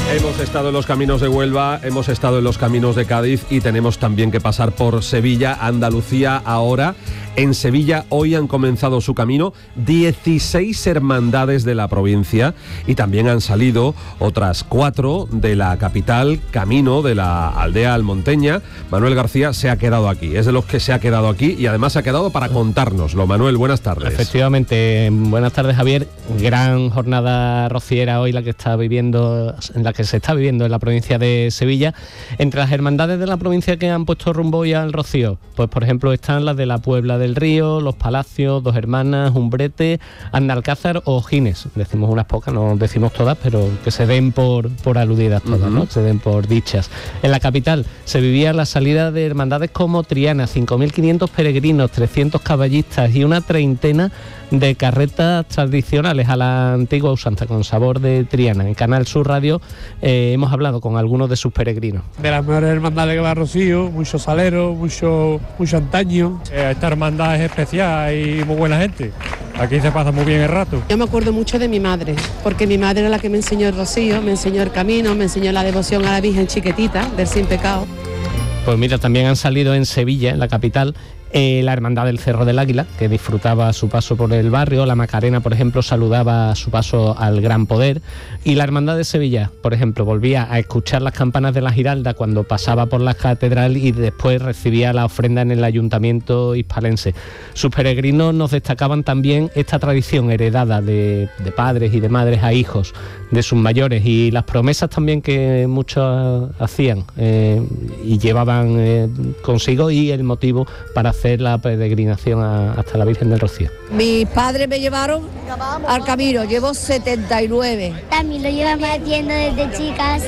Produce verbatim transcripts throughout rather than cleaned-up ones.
Hemos estado en los caminos de Huelva, hemos estado en los caminos de Cádiz y tenemos también que pasar por Sevilla, Andalucía ahora. En Sevilla hoy han comenzado su camino dieciséis hermandades de la provincia y también han salido otras cuatro de la capital, camino de la aldea almonteña. Manuel García se ha quedado aquí, es de los que se ha quedado aquí y además se ha quedado para contárnoslo. Manuel, buenas tardes. Efectivamente, buenas tardes, Javier. Gran jornada rociera hoy la que está viviendo, en la que se está viviendo en la provincia de Sevilla. Entre las hermandades de la provincia que han puesto rumbo hoy al rocío, pues por ejemplo están las de la Puebla del Río, Los Palacios, Dos Hermanas, Umbrete, Andalcázar o Gines. Decimos unas pocas, no decimos todas, pero que se den por, por aludidas todas, uh-huh. ¿no? Se den por dichas. En la capital se vivía la salida de hermandades como Triana, cinco mil quinientos peregrinos, trescientos caballistas y una treintena de carretas tradicionales a la antigua usanza, con sabor de Triana. En Canal Sur Radio eh, hemos hablado con algunos de sus peregrinos. De las mejores hermandades que va a Rocío, mucho salero, mucho, mucho antaño. Eh, esta hermandad es especial y muy buena gente. Aquí se pasa muy bien el rato. Yo me acuerdo mucho de mi madre, porque mi madre era la que me enseñó el rocío, me enseñó el camino, me enseñó la devoción a la Virgen chiquitita, del Sin Pecado. Pues mira, también han salido en Sevilla, en la capital, Eh, la Hermandad del Cerro del Águila, que disfrutaba su paso por el barrio. La Macarena, por ejemplo, saludaba su paso al Gran Poder. Y la Hermandad de Sevilla, por ejemplo, volvía a escuchar las campanas de la Giralda cuando pasaba por la catedral y después recibía la ofrenda en el ayuntamiento hispalense. Sus peregrinos nos destacaban también esta tradición heredada de, de padres y de madres a hijos, de sus mayores, y las promesas también que muchos hacían eh, y llevaban eh, consigo, y el motivo para hacer la peregrinación a, hasta la Virgen del Rocío. Mis padres me llevaron al camino, llevo setenta y nueve. También lo llevamos haciendo desde chicas,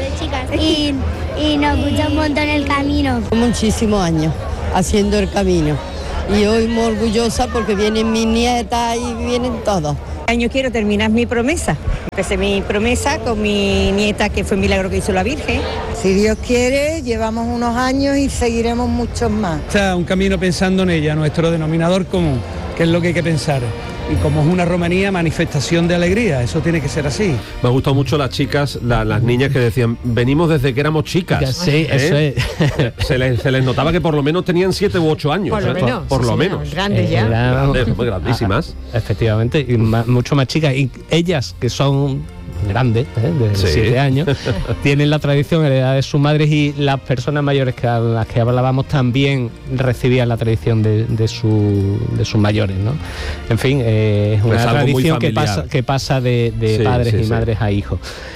y, y nos gusta un montón el camino. Muchísimos años haciendo el camino y hoy muy orgullosa porque vienen mis nietas y vienen todos. Este año quiero terminar mi promesa. Empecé mi promesa con mi nieta, que fue un milagro que hizo la Virgen. Si Dios quiere, llevamos unos años y seguiremos muchos más. Está un camino pensando en ella, nuestro denominador común, que es lo que hay que pensar. Y como es una romanía, manifestación de alegría, eso tiene que ser así. Me ha gustado mucho las chicas, la, las niñas que decían, venimos desde que éramos chicas. Sí, ¿eh? eso es. Se les, se les notaba que por lo menos tenían siete u ocho años. Por lo ¿eh? menos. Por, por sí, lo señor, menos. Grandes ya. Grandes, muy grandísimas. Ah, efectivamente, y más, mucho más chicas. Y ellas, que son grandes, ¿eh? de Sí. siete años, tienen la tradición heredada de sus madres, y las personas mayores que a las que hablábamos también recibían la tradición de, de, su, de sus mayores, ¿no? En fin, eh, es una Es algo muy tradición que familiar. pasa, que pasa de, de Sí, padres sí, y sí. madres a hijos.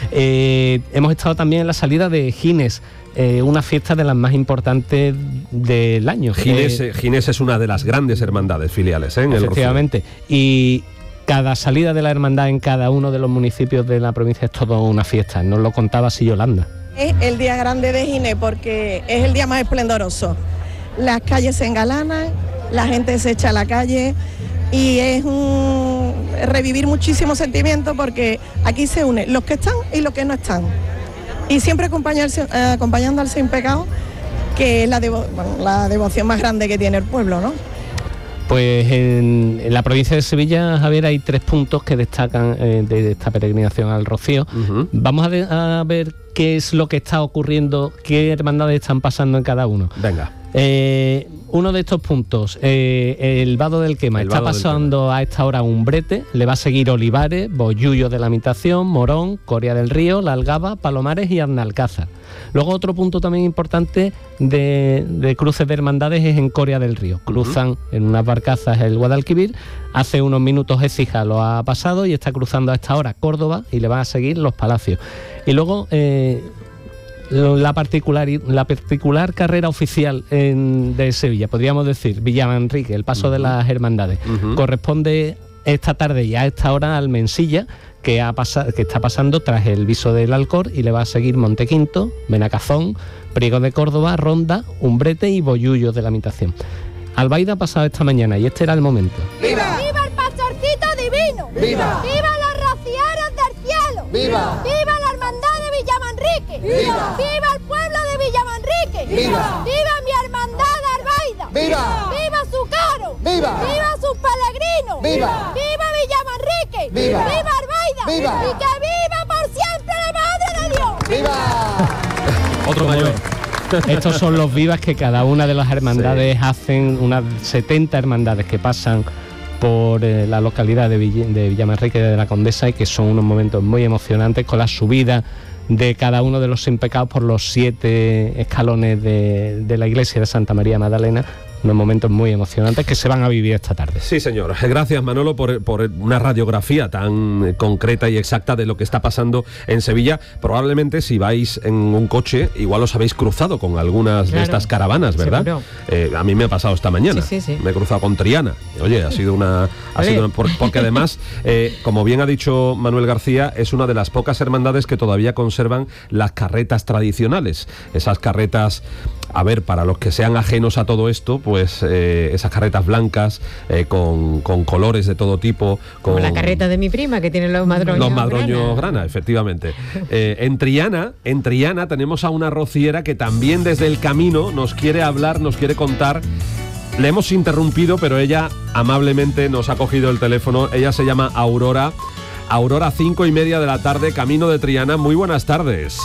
Eh, hemos estado también en la salida de Gines, eh, una fiesta de las más importantes del año. Gines, Eh, Gines es una de las grandes hermandades filiales, ¿eh? En el Rocío. Efectivamente. Y cada salida de la hermandad en cada uno de los municipios de la provincia es todo una fiesta. Nos lo contaba así Yolanda. Es el día grande de Gines porque es el día más esplendoroso. Las calles se engalanan, la gente se echa a la calle y es un revivir muchísimos sentimientos porque aquí se unen los que están y los que no están. Y siempre acompañarse, eh, acompañando al Sin Pecado, que es la, devo- bueno, la devoción más grande que tiene el pueblo, ¿no? Pues en, en la provincia de Sevilla, Javier, hay tres puntos que destacan eh, de esta peregrinación al Rocío. Uh-huh. Vamos a, de- a ver qué es lo que está ocurriendo, qué hermandades están pasando en cada uno. Venga. Eh, uno de estos puntos, eh, el Vado del Quema, El está Vado del pasando a esta hora Umbrete, le va a seguir Olivares, Bollullo de la Imitación, Morón, Coria del Río, La Algaba, Palomares y Arnalcázar. Luego otro punto también importante de, de cruces de hermandades es en Coria del Río. Cruzan uh-huh. en unas barcazas el Guadalquivir. Hace unos minutos Écija lo ha pasado y está cruzando a esta hora Córdoba y le van a seguir Los Palacios. Y luego eh, la particular, la particular carrera oficial en, de Sevilla, podríamos decir, Villamanrique, el paso uh-huh. de las hermandades, uh-huh. corresponde esta tarde y a esta hora al Mensilla, que, ha pasado, que está pasando tras el Viso del Alcor, y le va a seguir Montequinto, Benacazón, Priego de Córdoba, Ronda, Umbrete y Bollullo de la Imitación. Albaida ha pasado esta mañana y este era el momento. ¡Viva! ¡Viva el pastorcito divino! ¡Viva! ¡Viva los rocieros del cielo! ¡Viva! ¡Viva la hermandad de Villamanrique! ¡Viva! ¡Viva el pueblo de Villamanrique! ¡Viva! ¡Viva mi hermandad de Albaida! ¡Viva! ¡Viva su caro! ¡Viva! ¡Viva sus peregrinos! ¡Viva! ¡Viva Villamanrique! ¡Viva! ¡Viva Albaida! ¡Viva! ¡Y que viva por siempre la Madre de Dios! ¡Viva! Otro mayor. Estos son los vivas que cada una de las hermandades sí. hacen, unas setenta hermandades que pasan por eh, la localidad de, Vill- de Villamanrique de la Condesa, y que son unos momentos muy emocionantes con la subida de cada uno de los sin pecados por los siete escalones de, de la iglesia de Santa María Magdalena. Unos momentos muy emocionantes que se van a vivir esta tarde. Sí, señor. Gracias, Manolo, por, por una radiografía tan concreta y exacta de lo que está pasando en Sevilla. Probablemente si vais en un coche, igual os habéis cruzado con algunas claro. de estas caravanas, ¿verdad? Eh, a mí me ha pasado esta mañana. Sí, sí, sí. Me he cruzado con Triana. Oye, ha sido una... Ha sido una por, porque además, eh, como bien ha dicho Manuel García, es una de las pocas hermandades que todavía conservan las carretas tradicionales. Esas carretas... A ver, para los que sean ajenos a todo esto, pues eh, esas carretas blancas eh, con, con colores de todo tipo. Con Como la carreta de mi prima, que tiene los madroños Los madroños grana, grana efectivamente. Eh, en Triana, en Triana tenemos a una rociera que también desde el camino nos quiere hablar, nos quiere contar. Le hemos interrumpido, pero ella amablemente nos ha cogido el teléfono. Ella se llama Aurora. Aurora, cinco y media de la tarde, camino de Triana. Muy buenas tardes.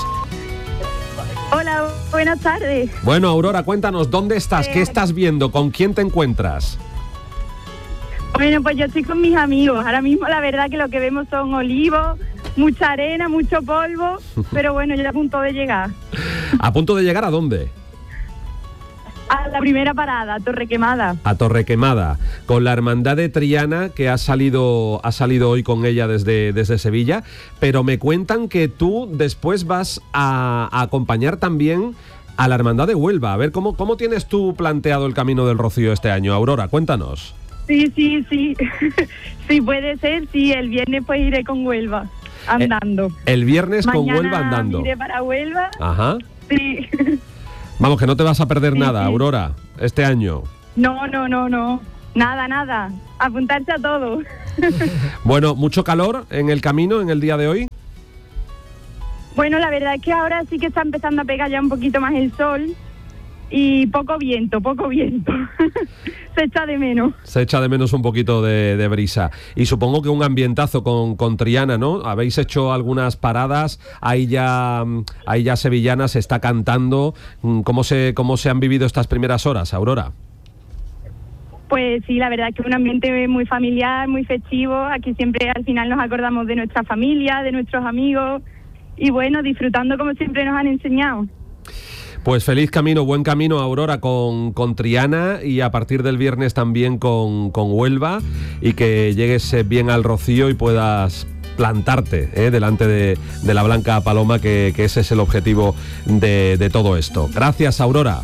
Hola, buenas tardes. Bueno, Aurora, cuéntanos, ¿dónde estás? Eh, ¿Qué estás viendo? ¿Con quién te encuentras? Bueno, pues yo estoy con mis amigos. Ahora mismo la verdad que lo que vemos son olivos, mucha arena, mucho polvo, pero bueno, ya a punto de llegar. ¿A punto de llegar a dónde? A la primera parada, a Torrequemada. A Torrequemada, con la hermandad de Triana, que ha salido, ha salido hoy con ella desde, desde Sevilla, pero me cuentan que tú después vas a, a acompañar también a la hermandad de Huelva. A ver, ¿cómo, ¿cómo tienes tú planteado el Camino del Rocío este año? Aurora, cuéntanos. Sí, sí, sí. Sí, puede ser, sí, el viernes pues iré con Huelva, andando. El, el viernes Mañana con Huelva andando. iré para Huelva. Ajá. Sí. Vamos, que no te vas a perder sí, nada, sí. Aurora, este año. No, no, no, no. Nada, nada. Apuntarse a todo. Bueno, ¿mucho calor en el camino en el día de hoy? Bueno, la verdad es que ahora sí que está empezando a pegar ya un poquito más el sol y poco viento, poco viento. Se echa de menos. Se echa de menos un poquito de, de brisa. Y supongo que un ambientazo con, con Triana, ¿no? Habéis hecho algunas paradas, ahí ya, ahí ya sevillana se está cantando. ¿Cómo se, cómo se han vivido estas primeras horas, Aurora? Pues sí, la verdad es que es un ambiente muy familiar, muy festivo. Aquí siempre al final nos acordamos de nuestra familia, de nuestros amigos y bueno, disfrutando como siempre nos han enseñado. Pues feliz camino, buen camino, Aurora, con, con Triana y a partir del viernes también con, con Huelva, y que llegues bien al Rocío y puedas plantarte ¿eh? delante de, de la Blanca Paloma, que, que ese es el objetivo de, de todo esto. Gracias, Aurora.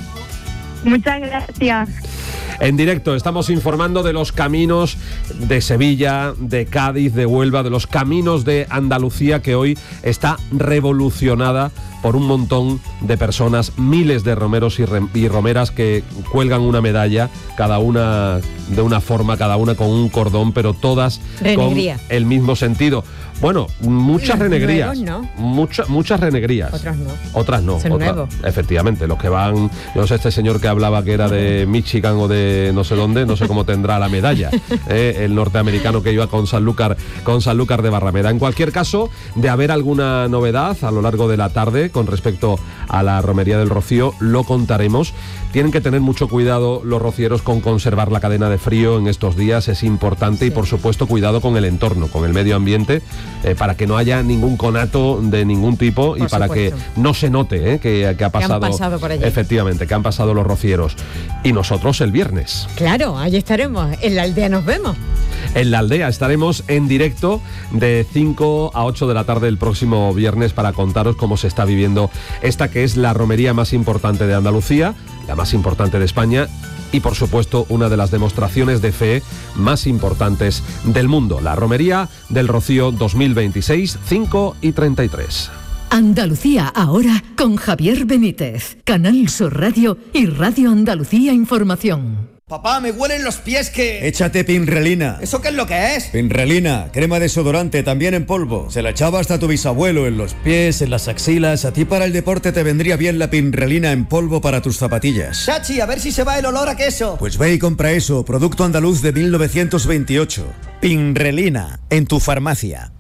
Muchas gracias. En directo estamos informando de los caminos de Sevilla, de Cádiz, de Huelva, de los caminos de Andalucía, que hoy está revolucionada por un montón de personas, miles de romeros y, rem- y romeras que cuelgan una medalla, cada una de una forma, cada una con un cordón, pero todas Renegría. con el mismo sentido. Bueno, muchas Los renegrías. nuevos, ¿no? Muchas, muchas renegrías. Otras no. Otras no. Son otras, nuevos. efectivamente, los que van, yo no sé, este señor que hablaba que era de Michigan o de no sé dónde, no sé cómo tendrá la medalla, eh, el norteamericano que iba con Sanlúcar, con Sanlúcar de Barrameda. En cualquier caso, de haber alguna novedad a lo largo de la tarde con respecto a la Romería del Rocío, lo contaremos. Tienen que tener mucho cuidado los rocieros con conservar la cadena de frío en estos días, es importante, sí. Y por supuesto cuidado con el entorno, con el medio ambiente, eh, para que no haya ningún conato de ningún tipo por y para supuesto. que no se note eh, que, que ha pasado, que han pasado por allí. Efectivamente, que han pasado los rocieros. Y nosotros el viernes. Claro, allí estaremos, en la aldea nos vemos. En la aldea estaremos en directo de cinco a ocho de la tarde el próximo viernes para contaros cómo se está viviendo esta que es la romería más importante de Andalucía, la más importante de España y por supuesto una de las demostraciones de fe más importantes del mundo, la Romería del Rocío dos mil veintiséis, cinco y treinta y tres. Andalucía ahora con Javier Benítez, Canal Sur Radio y Radio Andalucía Información. Papá, me huelen los pies que... Échate Pinrelina. ¿Eso qué es lo que es? Pinrelina, crema desodorante, también en polvo. Se la echaba hasta tu bisabuelo en los pies, en las axilas. A ti para el deporte te vendría bien la Pinrelina en polvo para tus zapatillas. Chachi, a ver si se va el olor a queso. Pues ve y compra eso, producto andaluz de mil novecientos veintiocho. Pinrelina, en tu farmacia.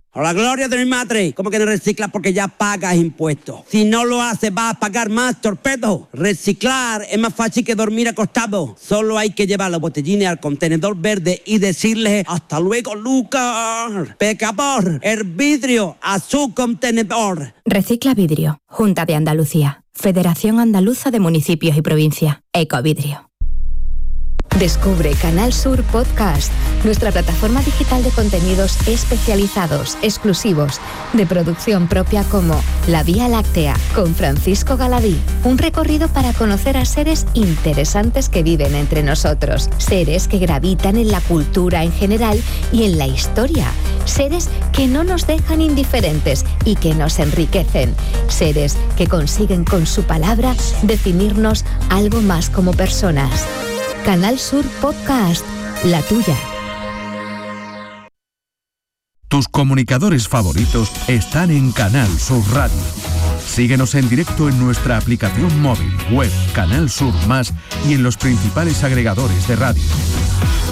A la gloria de mi madre, ¿cómo que no reciclas? Porque ya pagas impuestos. Si no lo haces, vas a pagar más, torpedo. Reciclar es más fácil que dormir acostado. Solo hay que llevar los botellines al contenedor verde y decirle hasta luego, Lucas. Pecador, el vidrio a su contenedor. Recicla Vidrio, Junta de Andalucía, Federación Andaluza de Municipios y Provincias, Ecovidrio. Descubre Canal Sur Podcast, nuestra plataforma digital de contenidos especializados, exclusivos, de producción propia como La Vía Láctea, con Francisco Galadí. Un recorrido para conocer a seres interesantes que viven entre nosotros, seres que gravitan en la cultura en general y en la historia, seres que no nos dejan indiferentes y que nos enriquecen, seres que consiguen con su palabra definirnos algo más como personas. Canal Sur Podcast, la tuya. Tus comunicadores favoritos están en Canal Sur Radio. Síguenos en directo en nuestra aplicación móvil, web, Canal Sur Más y en los principales agregadores de radio.